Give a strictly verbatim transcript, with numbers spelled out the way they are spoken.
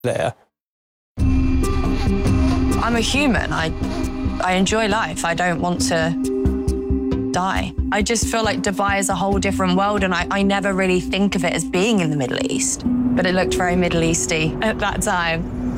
there. I'm a human. I, I enjoy life. I don't want to die. I just feel like Dubai is a whole different world, and I, I never really think of it as being in the Middle East. But it looked very Middle Easty at that time.